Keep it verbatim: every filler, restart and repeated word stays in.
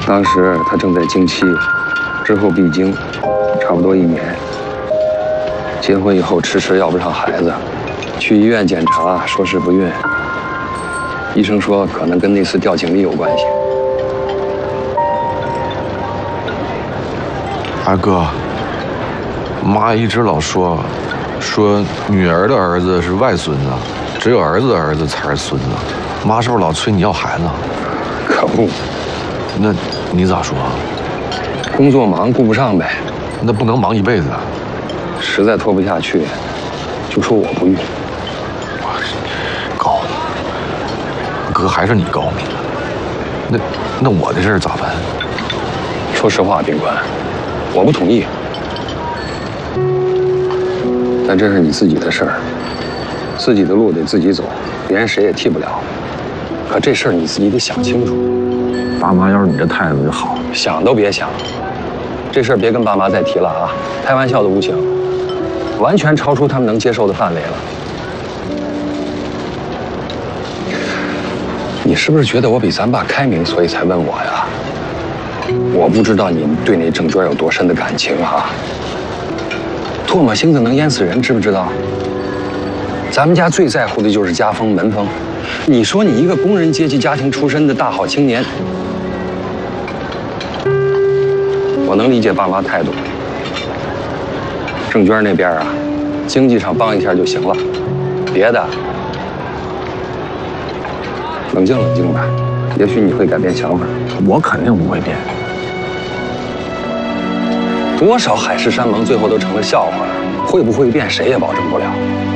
当时他正在经期，之后闭经，差不多一年。结婚以后迟迟要不上孩子，去医院检查，说是不孕。医生说可能跟那次吊井里有关系。 二哥，妈一直老说，说女儿的儿子是外孙子，只有儿子的儿子才是孙子。妈是不是老催你要孩子？ 可不。 那你咋说？ 工作忙顾不上呗。 那不能忙一辈子啊。 实在拖不下去，就说我不孕。 高，哥还是你高明。那那我的事儿咋办？ 说实话，宾官，我不同意。但这是你自己的事儿，自己的路得自己走，别人谁也替不了。可这事儿你自己得想清楚。 爸妈要是你这态度就好， 想都别想。这事儿别跟爸妈再提了啊！开玩笑的无情，完全超出他们能接受的范围了。你是不是觉得我比咱爸开明，所以才问我呀？我不知道你对那郑娟有多深的感情啊！唾沫星子能淹死人，知不知道？咱们家最在乎的就是家风门风。你说你一个工人阶级家庭出身的大好青年，我能理解爸妈态度。郑娟那边啊，经济上帮一下就行了，别的冷静冷静吧，也许你会改变想法。 我肯定不会变。 多少海誓山盟最后都成了笑话，会不会变谁也保证不了。